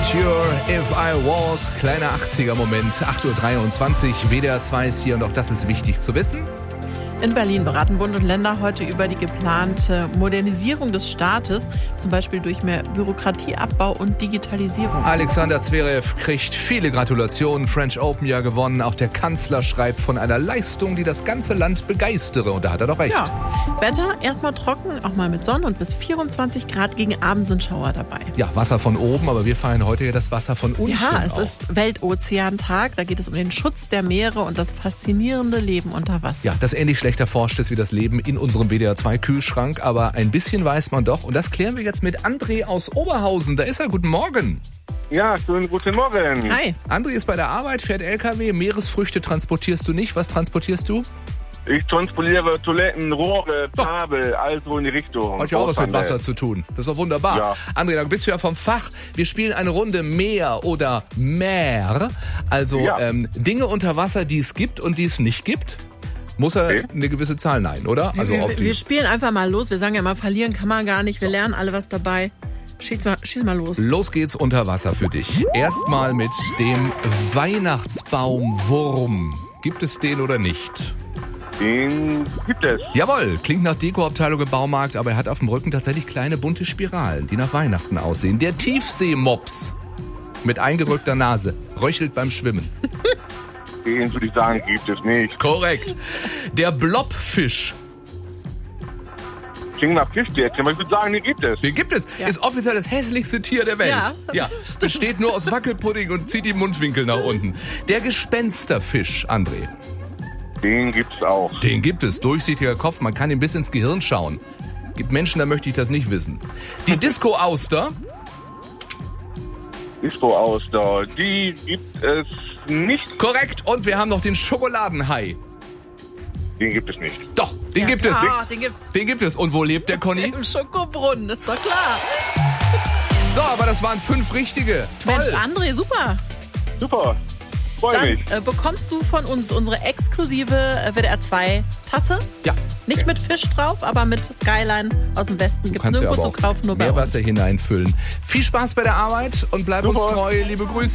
Signature, If I Was, kleiner 80er-Moment, 8.23 Uhr, WDR 2 ist hier und auch das ist wichtig zu wissen. In Berlin beraten Bund und Länder heute über die geplante Modernisierung des Staates, zum Beispiel durch mehr Bürokratieabbau und Digitalisierung. Alexander Zverev kriegt viele Gratulationen, French Open ja gewonnen. Auch der Kanzler schreibt von einer Leistung, die das ganze Land begeistere. Und da hat er doch recht. Ja, Wetter erstmal trocken, auch mal mit Sonne und bis 24 Grad. Gegen Abend sind Schauer dabei. Ja, Wasser von oben, aber wir feiern heute ja das Wasser von unten. Ja, es auch. ist Weltozeantag. Da geht es um den Schutz der Meere und das faszinierende Leben unter Wasser. Ja, das ähnlich schlecht erforscht ist wie das Leben in unserem WDR 2 Kühlschrank, aber ein bisschen weiß man doch. Und das klären wir jetzt mit André aus Oberhausen. Da ist er. Guten Morgen. Ja, schönen guten Morgen. Hi. André ist bei der Arbeit, fährt LKW. Meeresfrüchte transportierst du nicht. Was transportierst du? Ich transportiere Toiletten, Rohre, Kabel, also in die Richtung. Hat ja auch was mit Wasser zu tun. Das ist doch wunderbar. Ja. André, da bist du ja vom Fach. Wir spielen eine Runde Meer oder Meer. Also Ja. Dinge unter Wasser, die es gibt und die es nicht gibt. Muss er eine gewisse Zahl nein, oder? Also auf die. Wir spielen einfach mal los. Wir sagen ja mal, verlieren kann man gar nicht. Wir lernen alle was dabei. Schieß mal los. Los geht's unter Wasser für dich. Erstmal mit dem Weihnachtsbaumwurm. Gibt es den oder nicht? Den gibt es. Jawohl, klingt nach Dekoabteilung im Baumarkt, aber er hat auf dem Rücken tatsächlich kleine bunte Spiralen, die nach Weihnachten aussehen. Der Tiefseemops mit eingerückter Nase röchelt beim Schwimmen. Den würde ich sagen, gibt es nicht. Korrekt. Der Blobfisch. Klingt nach Fischstäbchen, aber ich würde sagen, den gibt es. Den gibt es. Ja. Ist offiziell das hässlichste Tier der Welt. Ja, Besteht nur aus Wackelpudding und zieht die Mundwinkel nach unten. Der Gespensterfisch, André. Den gibt es auch. Den gibt es. Durchsichtiger Kopf, man kann ihm bis ins Gehirn schauen. Gibt Menschen, da möchte ich das nicht wissen. Die Disco-Auster. Disco-Auster, die gibt es nicht. Korrekt. Und wir haben noch den Schokoladenhai. Den gibt es nicht. Doch, den gibt es. Ah, den gibt's. Den gibt es. Und wo lebt der Conny? Im Schokobrunnen, ist doch klar. So, aber das waren 5 richtige. Toll. Mensch, André, super. Super. Freue mich. Dann bekommst du von uns unsere exklusive WDR 2 Tasse. Ja. Nicht mit Fisch drauf, aber mit Skyline aus dem Westen. Gibt's Kannst du nirgendwo aber zu kaufen, nur auch bei uns. Meerwasser hineinfüllen. Viel Spaß bei der Arbeit und bleib uns Super. treu. Liebe Grüße.